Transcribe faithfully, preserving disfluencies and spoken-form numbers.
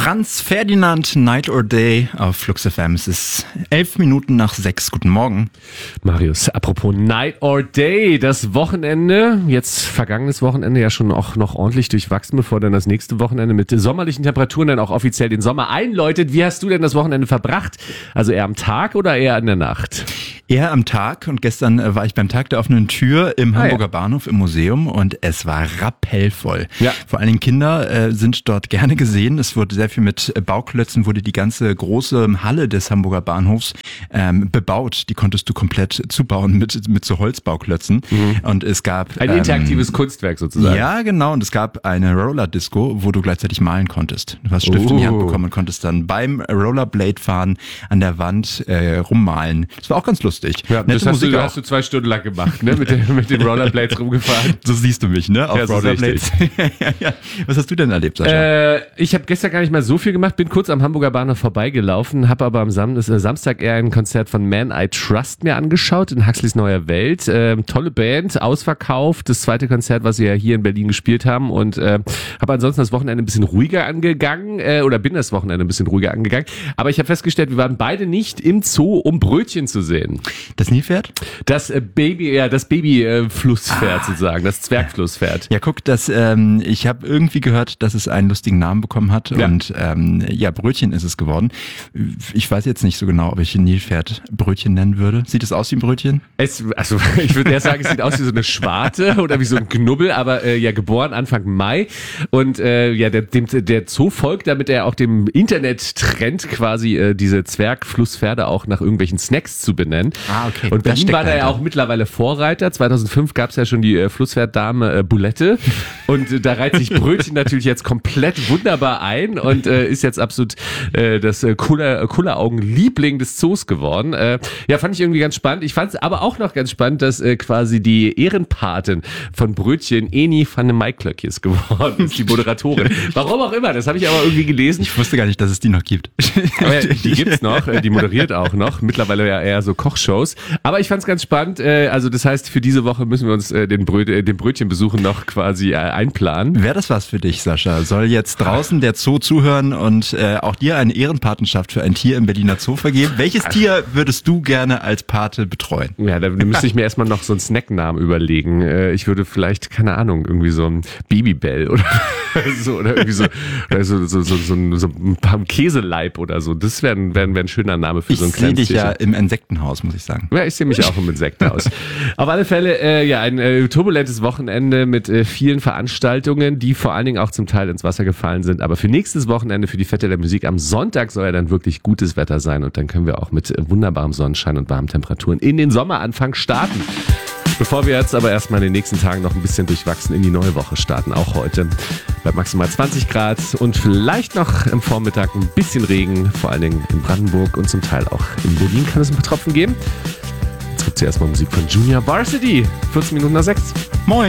Franz Ferdinand, Night or Day auf Flux F M. Es ist elf Minuten nach sechs. Guten Morgen. Marius, apropos Night or Day, das Wochenende, jetzt vergangenes Wochenende ja schon auch noch ordentlich durchwachsen, bevor dann das nächste Wochenende mit sommerlichen Temperaturen dann auch offiziell den Sommer einläutet. Wie hast du denn das Wochenende verbracht? Also eher am Tag oder eher in der Nacht? Eher am Tag, und gestern äh, war ich beim Tag der offenen Tür im ah, Hamburger ja. Bahnhof im Museum und es war rappellvoll. Ja. Vor allen Dingen Kinder äh, sind dort gerne gesehen. Es wurde sehr viel mit Bauklötzen, wurde die ganze große Halle des Hamburger Bahnhofs ähm, bebaut. Die konntest du komplett zubauen mit mit so Holzbauklötzen. Mhm. Und es gab ein interaktives ähm, Kunstwerk sozusagen. Ja, genau. Und es gab eine Roller-Disco, wo du gleichzeitig malen konntest. Du hast Stift oh. in die Hand bekommen und konntest dann beim Rollerblade-Fahren an der Wand äh, rummalen. Das war auch ganz lustig. Ja, das hast du, hast du zwei Stunden lang gemacht, ne? Mit den, mit den Rollerblades rumgefahren. So siehst du mich, ne? Auf ja, Rollerblades. ja, ja. Was hast du denn erlebt, Sascha? Äh, ich habe gestern gar nicht mal so viel gemacht, bin kurz am Hamburger Bahnhof vorbeigelaufen, habe aber am Sam- Samstag eher ein Konzert von Man I Trust mir angeschaut in Huxleys Neuer Welt. Ähm, tolle Band, ausverkauft. Das zweite Konzert, was sie ja hier in Berlin gespielt haben, und äh, habe ansonsten das Wochenende ein bisschen ruhiger angegangen äh, oder bin das Wochenende ein bisschen ruhiger angegangen. Aber ich habe festgestellt, wir waren beide nicht im Zoo, um Brötchen zu sehen. Das Nilpferd? Das äh, Baby, ja, das Babyflusspferd äh, ah. sozusagen, das Zwergflusspferd. Ja, guck, das, ähm, ich habe irgendwie gehört, dass es einen lustigen Namen bekommen hat, ja. und ähm, ja, Brötchen ist es geworden. Ich weiß jetzt nicht so genau, ob ich ein Nilpferd Brötchen nennen würde. Sieht es aus wie ein Brötchen? Es, also ich würde eher sagen, es sieht aus wie so eine Schwarte oder wie so ein Knubbel, aber äh, ja, geboren Anfang Mai, und äh, ja, der, dem, der Zoo folgt, damit er auch dem Internet-Trend quasi äh, diese Zwergflusspferde auch nach irgendwelchen Snacks zu benennen. Ah, okay. Und Berlin war da ja auch mittlerweile Vorreiter. zweitausendfünf gab es ja schon die äh, Flusspferddame äh, Boulette, und äh, da reiht sich Brötchen natürlich jetzt komplett wunderbar ein und äh, ist jetzt absolut äh, das äh, Kulleraugen-Liebling des Zoos geworden. Äh, ja, fand ich irgendwie ganz spannend. Ich fand es aber auch noch ganz spannend, dass äh, quasi die Ehrenpatin von Brötchen Eni van de Maiklöckjes geworden ist, die Moderatorin. Warum auch immer, das habe ich aber irgendwie gelesen. Ich wusste gar nicht, dass es die noch gibt. Aber ja, die gibt's noch, äh, die moderiert auch noch. Mittlerweile ja eher so Kochshows. Aber ich fand's ganz spannend. Äh, also das heißt, für diese Woche müssen wir uns äh, den, Brö- äh, den Brötchenbesuchen noch quasi äh, einplanen. Wäre das was für dich, Sascha? Soll jetzt draußen der Zoo zuhören und äh, auch dir eine Ehrenpatenschaft für ein Tier im Berliner Zoo vergeben? Welches Tier würdest du gerne als Pate betreuen? Ja, da müsste ich mir erstmal noch so einen Snacknamen überlegen. Äh, ich würde vielleicht, keine Ahnung, irgendwie so ein Babybell oder so, oder irgendwie so, oder so, so, so, so, so ein paar Käseleib oder so. Das wäre wär, wär ein schöner Name für ich so ein kleines Ich sehe dich ja im Insektenhaus, muss ich sagen. Ja, ich sehe mich auch im Insektenhaus. Auf alle Fälle, äh, ja, ein äh, turbulentes Wochenende mit äh, vielen Veranstaltungen, die vor allen Dingen auch zum Teil ins Wasser gefallen sind. Aber für nächstes Wochenende, für die Fette der Musik am Sonntag, soll ja dann wirklich gutes Wetter sein, und dann können wir auch mit äh, wunderbarem Sonnenschein und warmen Temperaturen in den Sommeranfang starten. Bevor wir jetzt aber erstmal in den nächsten Tagen noch ein bisschen durchwachsen in die neue Woche starten, auch heute bei maximal zwanzig Grad und vielleicht noch im Vormittag ein bisschen Regen, vor allen Dingen in Brandenburg und zum Teil auch in Berlin kann es ein paar Tropfen geben. Jetzt gibt es erstmal Musik von Junior Varsity, vierzehn Minuten nach sechs. Moin.